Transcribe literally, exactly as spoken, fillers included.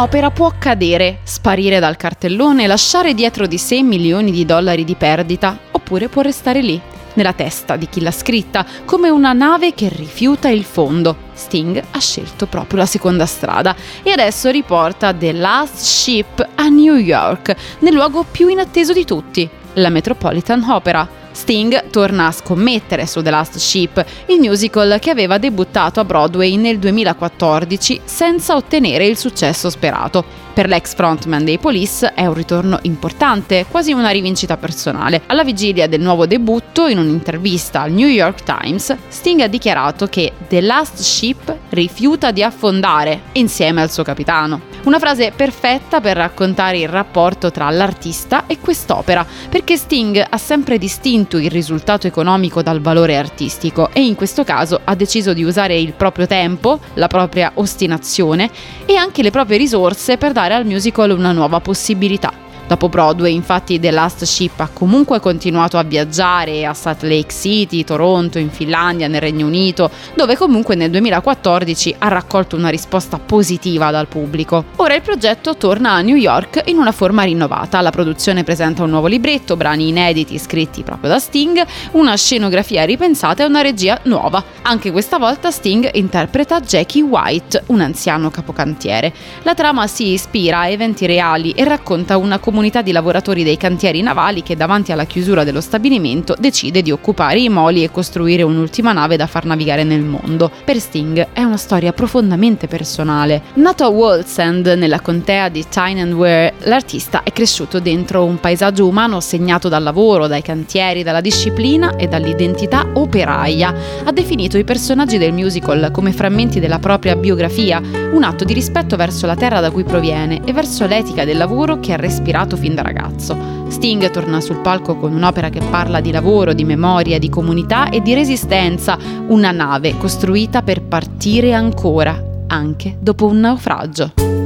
Un'opera può accadere, sparire dal cartellone e lasciare dietro di sé milioni di dollari di perdita, oppure può restare lì, nella testa di chi l'ha scritta, come una nave che rifiuta il fondo. Sting ha scelto proprio la seconda strada e adesso riporta The Last Ship a New York, nel luogo più inatteso di tutti, la Metropolitan Opera. Sting torna a scommettere su The Last Ship, il musical che aveva debuttato a Broadway nel duemilaquattordici senza ottenere il successo sperato. Per l'ex frontman dei Police è un ritorno importante, quasi una rivincita personale. Alla vigilia del nuovo debutto, in un'intervista al New York Times, Sting ha dichiarato che The Last Ship rifiuta di affondare insieme al suo capitano. Una frase perfetta per raccontare il rapporto tra l'artista e quest'opera, perché Sting ha sempre distinto il risultato economico dal valore artistico e in questo caso ha deciso di usare il proprio tempo, la propria ostinazione e anche le proprie risorse per dare al musical una nuova possibilità. Dopo Broadway, infatti, The Last Ship ha comunque continuato a viaggiare a Salt Lake City, Toronto, in Finlandia, nel Regno Unito, dove comunque nel duemilaquattordici ha raccolto una risposta positiva dal pubblico. Ora il progetto torna a New York in una forma rinnovata. La produzione presenta un nuovo libretto, brani inediti scritti proprio da Sting, una scenografia ripensata e una regia nuova. Anche questa volta Sting interpreta Jackie White, un anziano capocantiere. La trama si ispira a eventi reali e racconta una comunità di lavoratori dei cantieri navali che davanti alla chiusura dello stabilimento decide di occupare i moli e costruire un'ultima nave da far navigare nel mondo. Per Sting è una storia profondamente personale. Nato a Wallsend, nella contea di Tyne and Wear, l'artista è cresciuto dentro un paesaggio umano segnato dal lavoro, dai cantieri, dalla disciplina e dall'identità operaia. Ha definito i personaggi del musical come frammenti della propria biografia, un atto di rispetto verso la terra da cui proviene e verso l'etica del lavoro che ha respirato fin da ragazzo. Sting torna sul palco con un'opera che parla di lavoro, di memoria, di comunità e di resistenza, una nave costruita per partire ancora, anche dopo un naufragio.